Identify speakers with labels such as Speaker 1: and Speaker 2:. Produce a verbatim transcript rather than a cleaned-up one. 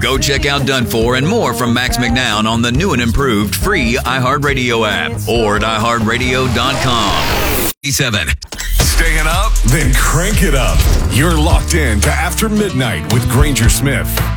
Speaker 1: Go check out Done For and more from Max McNown on the new and improved free iHeartRadio app or at i heart radio dot com. Seven.
Speaker 2: Staying up? Then crank it up. You're locked in to After Midnight with Granger Smith.